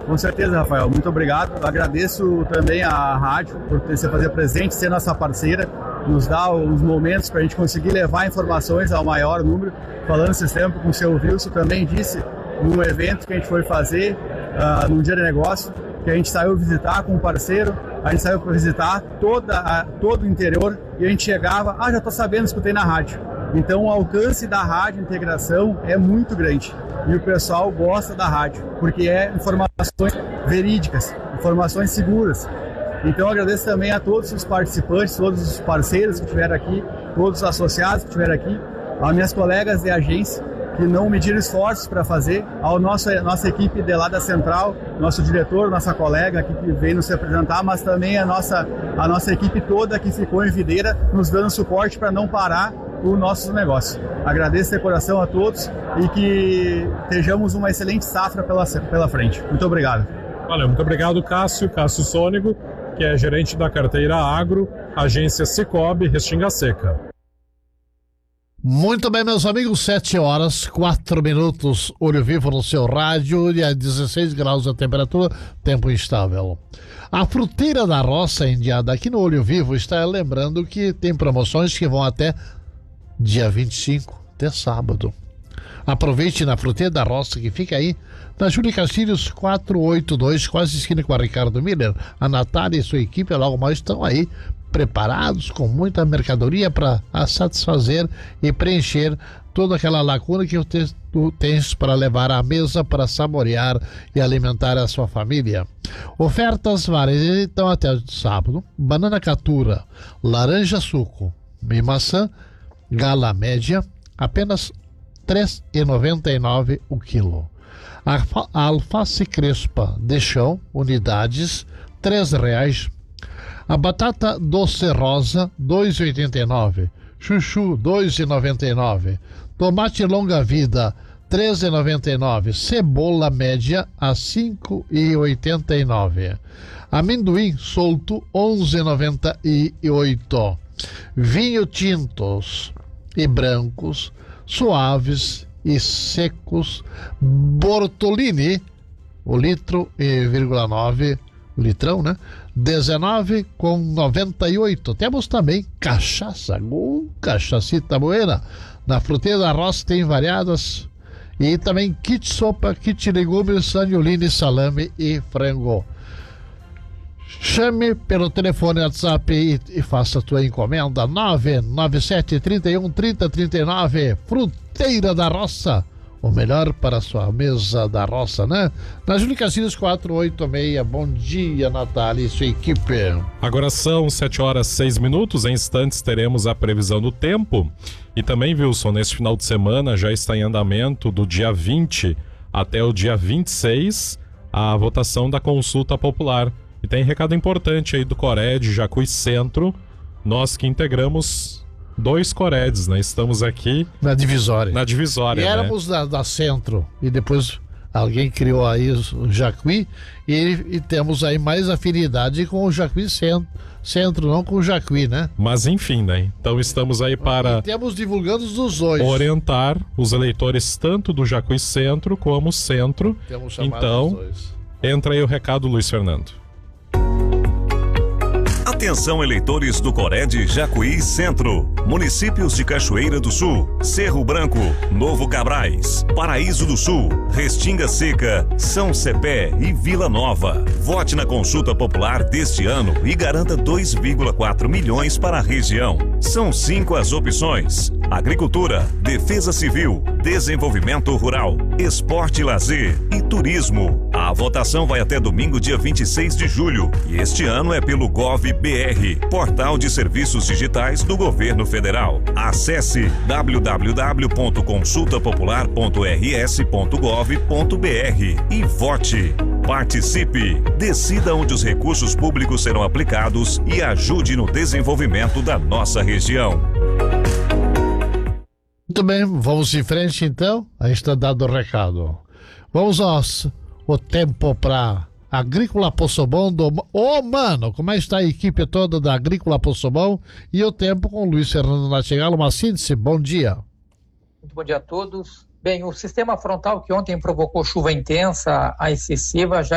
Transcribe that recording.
Com certeza, Rafael. Muito obrigado. Eu agradeço também à rádio por se fazer presente, ser nossa parceira, nos dar os momentos para a gente conseguir levar informações ao maior número. Falando esse tempo com o seu Wilson, também disse num evento que a gente foi fazer, num dia de negócio, que a gente saiu visitar com um parceiro, a gente saiu para visitar todo o interior e a gente chegava, já estou sabendo, escutei na rádio. Então o alcance da rádio integração é muito grande e o pessoal gosta da rádio, porque é informações verídicas, informações seguras. Então eu agradeço também a todos os participantes, todos os parceiros que estiveram aqui, todos os associados que estiveram aqui, às minhas colegas de agência que não mediram esforços para fazer, a nossa equipe de lá da central, nosso diretor, nossa colega aqui que veio nos representar, mas também a nossa equipe toda que ficou em videira nos dando suporte para não parar o nosso negócio. Agradeço de coração a todos e que estejamos uma excelente safra pela frente. Muito obrigado. Valeu, muito obrigado, Cássio Sônego, que é gerente da carteira Agro, agência Cicobi, Restinga Seca. Muito bem, meus amigos, 7h04, Olho Vivo no seu rádio e a 16 graus a temperatura, tempo instável. A Fruteira da Roça, indiada aqui no Olho Vivo, está lembrando que tem promoções que vão até dia 25, até sábado. Aproveite na Fruteira da Roça, que fica aí na Júlio Castilhos 482, quase esquina com a Ricardo Miller. A Natália e sua equipe logo mais estão aí preparados com muita mercadoria para satisfazer e preencher toda aquela lacuna que tu tens para levar à mesa para saborear e alimentar a sua família. Ofertas várias, então até sábado: banana catura, laranja suco e maçã gala média apenas R$ 3,99 o quilo. A alface crespa de chão, unidades R$ 3,00. A batata doce rosa, R$ 2,89. Chuchu, R$ 2,99. Tomate longa vida, R$ 13,99. Cebola média, a R$ 5,89. Amendoim solto, R$ 11,98. Vinho tintos e brancos, suaves e secos, Bortolini, o litro e 9, o litrão, né? R$19,98. Temos também cachaça, cachacita buena. Na Fruteira da Roça tem variadas. E também kit sopa, kit legumes, sanioline, salame e frango. Chame pelo telefone WhatsApp e faça a tua encomenda. 997 31 30 39. Fruteira da Roça, o melhor para a sua mesa da roça, né? Na Júlio Castilhos 486. Bom dia, Natália e sua equipe. Agora são 7h06. Em instantes teremos a previsão do tempo. E também, Wilson, neste final de semana já está em andamento, do dia 20 até o dia 26, a votação da consulta popular. E tem recado importante aí do Cored Jacuí Centro. Nós que integramos 2 Coreds, né? Estamos aqui na divisória. E éramos da Centro. E depois alguém criou aí o Jacuí. E temos aí mais afinidade com o Jacuí Centro, não com o Jacuí, né? Mas enfim, né? Então estamos aí para... E temos divulgando os dois. Orientar os eleitores tanto do Jacuí Centro como Centro. Temos chamado então, os dois. Entra aí o recado, Luiz Fernando. Atenção, eleitores do Cored Jacuí Centro, municípios de Cachoeira do Sul, Cerro Branco, Novo Cabrais, Paraíso do Sul, Restinga Seca, São Cepé e Vila Nova. Vote na consulta popular deste ano e garanta 2,4 milhões para a região. São 5 as opções: agricultura, defesa civil, desenvolvimento rural, esporte e lazer e turismo. A votação vai até domingo, dia 26 de julho, e este ano é pelo GovBR, Portal de Serviços Digitais do Governo Federal. Acesse www.consultapopular.rs.gov.br e vote. Participe, decida onde os recursos públicos serão aplicados e ajude no desenvolvimento da nossa região. Muito bem, vamos em frente então. A gente está dando o recado. Vamos ao tempo para Agrícola Poçobon mano, como é que está a equipe toda da Agrícola Poçobon? E o tempo com o Luiz Fernando Natigalo. Uma síntese, bom dia. Muito bom dia a todos. Bem, o sistema frontal que ontem provocou chuva intensa a excessiva já